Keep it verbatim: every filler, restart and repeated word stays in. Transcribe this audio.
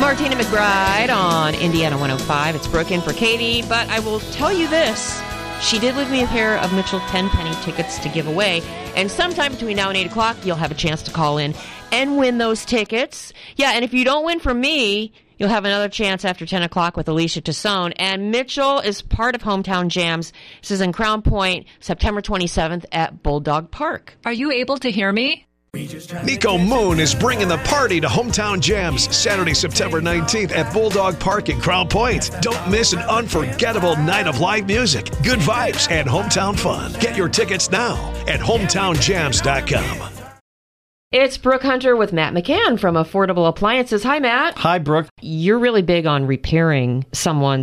Martina McBride on Indiana one oh five. It's Brooke in for Katie, but I will tell you this. She did leave me a pair of Mitchell ten-penny tickets to give away, and sometime between now and eight o'clock, you'll have a chance to call in and win those tickets. Yeah, and if you don't win from me, you'll have another chance after ten o'clock with Alicia Tassone. And Mitchell is part of Hometown Jams. This is in Crown Point, September twenty-seventh at Bulldog Park. Are you able to hear me? Nico Moon is bringing the party to Hometown Jams Saturday, September nineteenth at Bulldog Park in Crown Point. Don't miss an unforgettable night of live music, good vibes, and hometown fun. Get your tickets now at hometown jams dot com. It's Brooke Hunter with Matt McCann from Affordable Appliances. Hi, Matt. Hi, Brooke. You're really big on repairing someone's